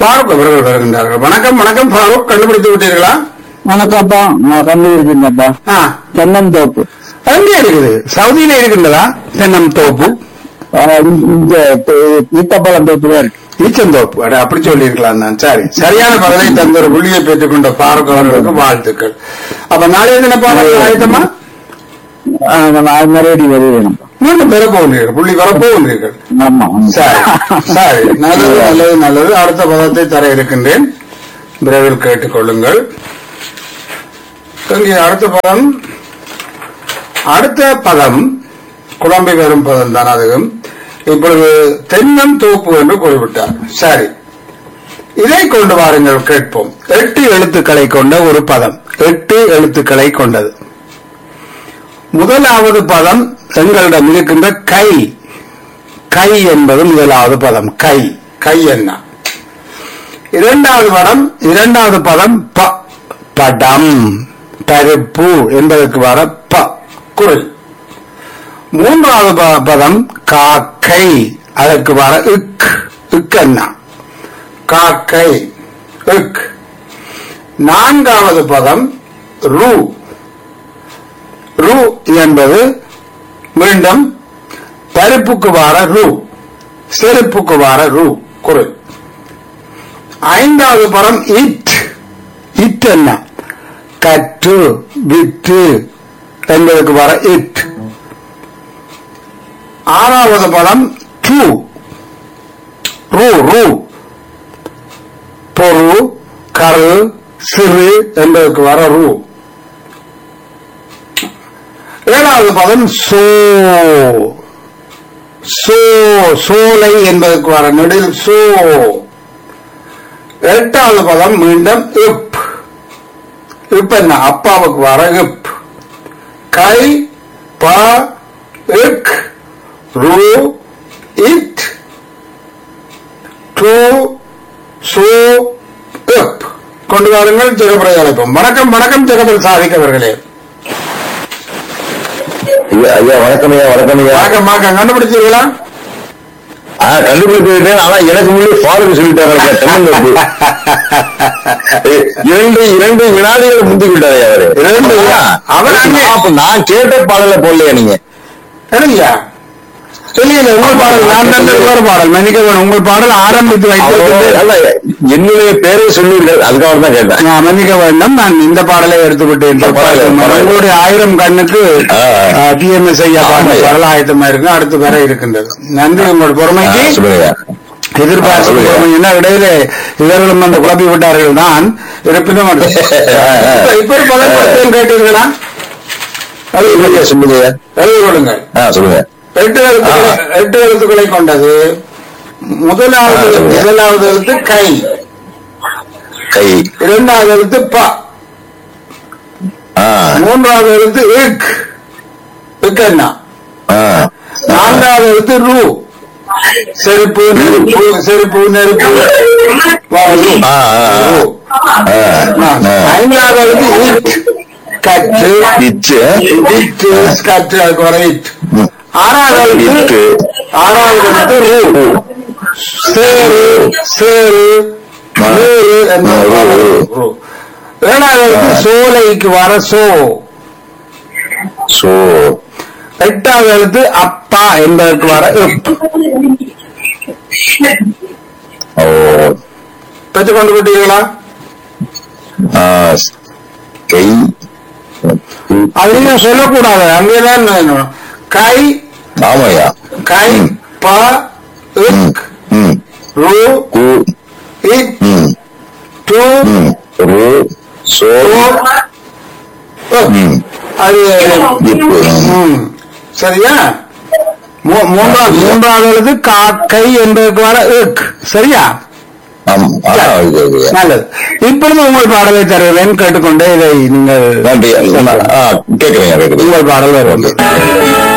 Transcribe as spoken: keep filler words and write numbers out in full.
ஃபாரூக் அவர்கள் வருகின்றார்கள். வணக்கம் வணக்கம் ஃபாரூக், கண்டுபிடித்து விட்டீர்களா? வணக்கம்ப்பா, நான் கண்டுபிடிச்சிருந்தேன்ப்பா. தென்னந்தோப்பு எங்கே இருக்குது? சவுதியில இருக்கின்றதா தென்னம் தோப்பு? இந்த ஈத்தப்பழம் தோப்பு தான் இருக்கு. ஈச்சந்தோப்பு. அட, அப்படி சொல்லி இருக்கலாம் தான். சரி, சரியான பதிலை தந்த ஒரு புள்ளியை பெற்றுக் கொண்ட ஃபாரூக் அவர்களுக்கு வாழ்த்துக்கள். அப்ப நாளைய தின பாடம் ஆயத்தமா? மறுபடி வருவேன். மீண்டும் பெற போகின்றீர்கள், புள்ளி வர போகின்றீர்கள். ஆமா, சரி சரி, நல்லது நல்லது நல்லது. அடுத்த பதத்தை தர இருக்கின்றேன், விரைவில் கேட்டுக் கொள்ளுங்கள். இங்கே அடுத்த பதம் அடுத்த பதம் குழம்பி வரும் பதம் தான். அதுவும் இப்பொழுது தென்னம் தோப்பு என்று குறிப்பிட்டார். சரி, இதை கொண்டு வாருங்கள் கேட்போம். எட்டு எழுத்துக்களை கொண்ட ஒரு பதம், எட்டு எழுத்துக்களை கொண்டது. முதலாவது பதம் எங்களிடம் இருக்கின்ற கை. கை என்பது முதலாவது பதம். கை கை என்ன? இரண்டாவது பதம் இரண்டாவது பதம் ப, படம், பருப்பு என்பதற்கு வர ப, குரல். மூன்றாவது பதம் காக்கை, அதற்கு வர இக், இக்கண்ணா, காக்கை, இக். நான்காவது பதம் ரு. ரு என்பது மீண்டும் பருப்புக்கு வார ரு, செருப்புக்கு வார ரு, குரல். ஐந்தாவது பதம் இட். இட் என்ன? கற்று, விட்டு என்பதற்கு வர இட். ஆறாவது பதம் டு. ரு, ரு, பொரு, கரு, சிறு என்பதற்கு வர ரு. ஏழாவது பதம் சோ. சோ, சோலை என்பதற்கு வர நெடில் சோ. எட்டாவது பதம் மீண்டும் இப். இப் என்ன? அப்பாவுக்கு வர இப். கை, ப, இக், ரு, இட், டு, சோ, இப். கொண்டு வாருங்கள். ஜெகபரை அழைப்போம். வணக்கம் வணக்கம் ஜெகபர் சாதிக் அவர்களே. ஐயா வணக்கம் ஐயா. வணக்கம் ஐயா. வணக்கம் வணக்கம். கண்டுபிடிச்சீர்களா? கண்டுபிடிச்சிருக்கேன். ஆனா எனக்கு முன்னாடி ஃபாரூக் சொல்லிட்டாரு. இரண்டு இரண்டு வினாடிகள் முந்தி விட்டாரு அவரு. இரண்டு அவர் நான் கேட்ட பாடல போடலையா நீங்க? இல்லையா? இல்ல, உங்கள் பாடல் நான் தந்த ஒரு பாடல். மன்னிக்க வேணும், உங்கள் பாடல் ஆரம்பித்து வைத்து என்னுடைய பேரை சொல்லுங்கள், அதுக்காக தான் கேட்டேன். நான் மன்னிக்க வேண்டும், நான் இந்த பாடலை எடுத்துவிட்டேன். உங்களுடைய ஆயிரம் கண்ணுக்கு டிஎம்எஸ் ஐயா பாடல் பாடல் ஆயத்தமா இருக்கு, அடுத்து வர இருக்கின்றது. நன்றி உங்களோட பொறுமைக்கு. எதிர்பார்ப்பு என்ன இடையில இவர்களும் அந்த குழப்பி விட்டார்கள் தான். இருப்பினும் இப்ப ஒரு பதம் கேட்டீர்களா? சொல்லுங்க எழுதி கொள்ளுங்கள். சொல்லுங்க. எட்டு எழுத்துக்களை எட்டு எழுத்துக்களை கொண்டது. முதலாவது முதலாவது எழுத்து கை. கை. இரண்டாவது எழுத்து ப. மூன்றாவது எழுத்து இக். இக் என்ன? நான்காவது எழுத்து ரு. செருப்பு, நெருப்பு, செருப்பு, நெருப்பு. ஐந்தாவது எழுத்து இட். கற்று, இட்டு, கற்று, அதுக்கு வர இட். ஆறாவது ஆறாவது எழுத்து ரு. சேரு, சேரு, ஏழாவது எழுத்து சோலைக்கு வர சோ. சோ. எட்டாவது எழுத்து அப்பா என்பதற்கு வர இப். பெற்றுக் கொண்டு விட்டீர்களா? கை. அது நீங்க சொல்லக்கூடாது, அங்கேதான் கை. ஆமாயா. கை, ப, இக், ரு, இட், டு, ரு, சோ. அது சரியா? மூன்றாவது மூன்றாவது எழுத்து காக்கை என்பதற்கு வர இக். சரியா? நல்லது. இப்பொழுது உங்கள் பாடலை தருகிறேன், கேட்டுக்கொண்டே இதை நீங்கள் கேட்கிறேன். உங்கள் பாடல் வரும்.